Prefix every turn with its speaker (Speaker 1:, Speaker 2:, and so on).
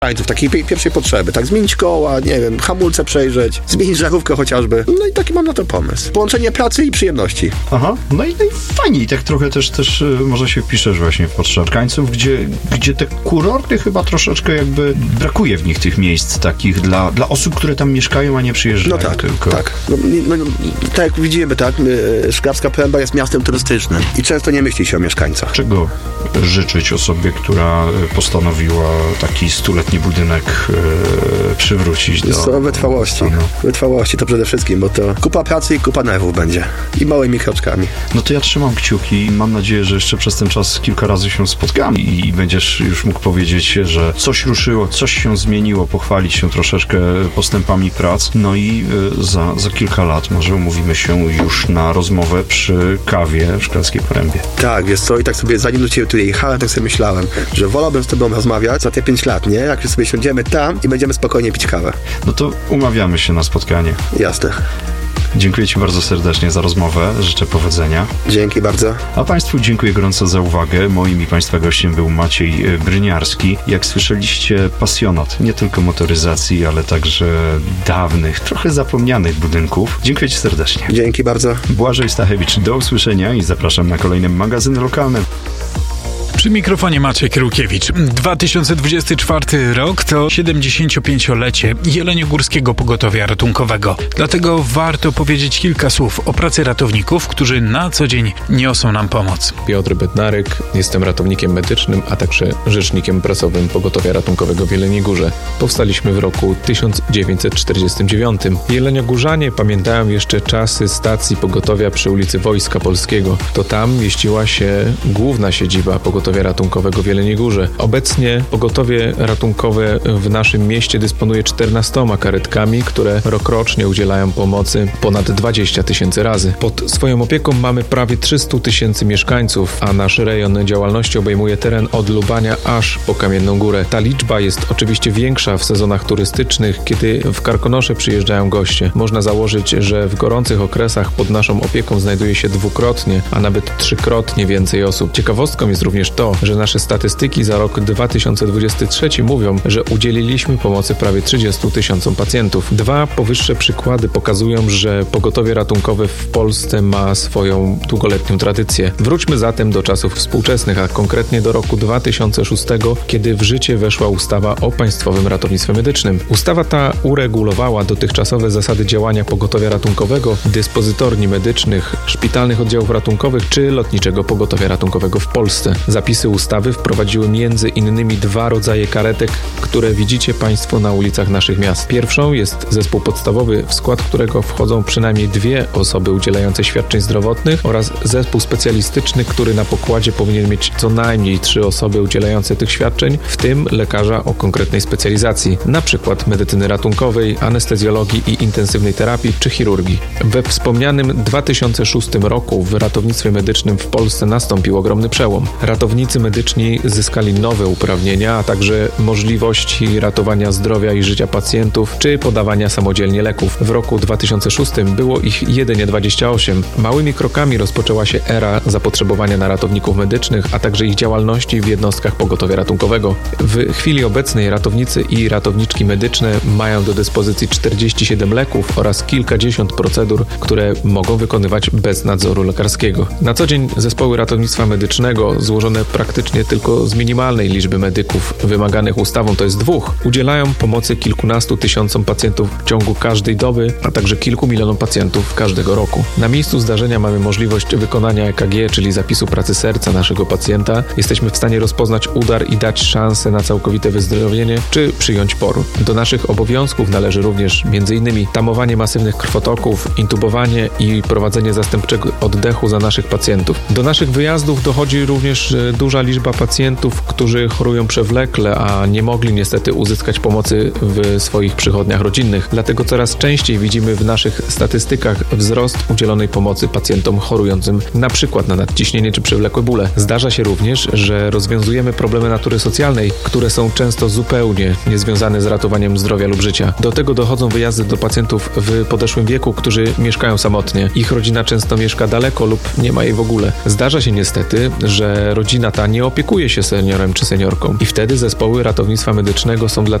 Speaker 1: takiej pierwszej potrzeby, tak, zmienić koła, nie wiem, hamulce przejrzeć, zmienić żarówkę chociażby. No i taki mam na to pomysł. Połączenie pracy i przyjemności.
Speaker 2: Aha, no i fajnie. I tak trochę też może się wpiszesz właśnie w podszarkańców, gdzie te kurorty chyba troszeczkę jakby brakuje w nich tych miejsc takich dla osób, które tam mieszkają, a nie przyjeżdżają.
Speaker 1: No tak,
Speaker 2: tylko.
Speaker 1: tak. Tak jak widzimy, tak, Szklarska Poręba jest miastem turystycznym i często nie myśli się o mieszkańcach.
Speaker 2: Czego życzyć osobie, która postanowiła taki 100-letni budynek przywrócić do...
Speaker 1: Wytrwałości. Wytrwałości to przede wszystkim, bo to kupa pracy i kupa nerwów będzie. I małymi kroczkami.
Speaker 2: No to ja trzymam kciuki i mam nadzieję, że jeszcze przez ten czas kilka razy się spotkamy i będziesz już mógł powiedzieć, że coś ruszyło, coś się zmieniło, pochwalić się troszeczkę postępami prac. No i za kilka lat może umówimy się już na rozmowę przy kawie w Szklarskiej Porębie.
Speaker 1: Tak, wiesz co, i tak sobie zanim do ciebie tu jechałem, tak sobie myślałem, że wolałbym z tobą rozmawiać za te 5 lat, nie? Jak sobie siądziemy tam i będziemy spokojnie pić kawę.
Speaker 2: No to umawiamy się na spotkanie.
Speaker 1: Jasne.
Speaker 2: Dziękuję Ci bardzo serdecznie za rozmowę. Życzę powodzenia.
Speaker 1: Dzięki bardzo.
Speaker 2: A Państwu dziękuję gorąco za uwagę. Moim i Państwa gościem był Maciej Bryniarski. Jak słyszeliście, pasjonat nie tylko motoryzacji, ale także dawnych, trochę zapomnianych budynków. Dziękuję Ci serdecznie.
Speaker 1: Dzięki bardzo.
Speaker 2: Błażej Stachewicz, do usłyszenia i zapraszam na kolejne magazyny lokalne.
Speaker 3: Przy mikrofonie Maciej Kiełkiewicz. 2024 rok to 75-lecie Jeleniogórskiego Pogotowia Ratunkowego. Dlatego warto powiedzieć kilka słów o pracy ratowników, którzy na co dzień niosą nam pomoc.
Speaker 4: Piotr Bednarek, jestem ratownikiem medycznym, a także rzecznikiem prasowym Pogotowia Ratunkowego w Jeleniej Górze. Powstaliśmy w roku 1949. Jeleniogórzanie pamiętają jeszcze czasy stacji pogotowia przy ulicy Wojska Polskiego. To tam mieściła się główna siedziba Pogotowia Ratunkowego w Jeleniej Górze. Obecnie pogotowie ratunkowe w naszym mieście dysponuje 14 karetkami, które rokrocznie udzielają pomocy ponad 20 000 razy. Pod swoją opieką mamy prawie 300 000 mieszkańców, a nasz rejon działalności obejmuje teren od Lubania aż po Kamienną Górę. Ta liczba jest oczywiście większa w sezonach turystycznych, kiedy w Karkonosze przyjeżdżają goście. Można założyć, że w gorących okresach pod naszą opieką znajduje się dwukrotnie, a nawet trzykrotnie więcej osób. Ciekawostką jest również to, że nasze statystyki za rok 2023 mówią, że udzieliliśmy pomocy prawie 30 000 pacjentów. Dwa powyższe przykłady pokazują, że pogotowie ratunkowe w Polsce ma swoją długoletnią tradycję. Wróćmy zatem do czasów współczesnych, a konkretnie do roku 2006, kiedy w życie weszła ustawa o Państwowym Ratownictwie Medycznym. Ustawa ta uregulowała dotychczasowe zasady działania pogotowia ratunkowego, dyspozytorni medycznych, szpitalnych oddziałów ratunkowych czy lotniczego pogotowia ratunkowego w Polsce. Zapisy ustawy wprowadziły między innymi 2 rodzaje karetek, które widzicie Państwo na ulicach naszych miast. Pierwszą jest zespół podstawowy, w skład którego wchodzą przynajmniej 2 osoby udzielające świadczeń zdrowotnych oraz zespół specjalistyczny, który na pokładzie powinien mieć co najmniej 3 osoby udzielające tych świadczeń, w tym lekarza o konkretnej specjalizacji, np. medycyny ratunkowej, anestezjologii i intensywnej terapii czy chirurgii. We wspomnianym 2006 roku w ratownictwie medycznym w Polsce nastąpił ogromny przełom. Ratownicy medyczni zyskali nowe uprawnienia, a także możliwości ratowania zdrowia i życia pacjentów czy podawania samodzielnie leków. W roku 2006 było ich jedynie 28. Małymi krokami rozpoczęła się era zapotrzebowania na ratowników medycznych, a także ich działalności w jednostkach pogotowia ratunkowego. W chwili obecnej ratownicy i ratowniczki medyczne mają do dyspozycji 47 leków oraz kilkadziesiąt procedur, które mogą wykonywać bez nadzoru lekarskiego. Na co dzień zespoły ratownictwa medycznego złożone praktycznie tylko z minimalnej liczby medyków wymaganych ustawą, to jest 2, udzielają pomocy kilkunastu tysiącom pacjentów w ciągu każdej doby, a także kilku milionom pacjentów każdego roku. Na miejscu zdarzenia mamy możliwość wykonania EKG, czyli zapisu pracy serca naszego pacjenta. Jesteśmy w stanie rozpoznać udar i dać szansę na całkowite wyzdrowienie, czy przyjąć poród. Do naszych obowiązków należy również m.in. tamowanie masywnych krwotoków, intubowanie i prowadzenie zastępczego oddechu za naszych pacjentów. Do naszych wyjazdów dochodzi również duża liczba pacjentów, którzy chorują przewlekle, a nie mogli niestety uzyskać pomocy w swoich przychodniach rodzinnych. Dlatego coraz częściej widzimy w naszych statystykach wzrost udzielonej pomocy pacjentom chorującym np. na nadciśnienie czy przewlekłe bóle. Zdarza się również, że rozwiązujemy problemy natury socjalnej, które są często zupełnie niezwiązane z ratowaniem zdrowia lub życia. Do tego dochodzą wyjazdy do pacjentów w podeszłym wieku, którzy mieszkają samotnie. Ich rodzina często mieszka daleko lub nie ma jej w ogóle. Zdarza się niestety, że rodziny gmina ta nie opiekuje się seniorem czy seniorką i wtedy zespoły ratownictwa medycznego są dla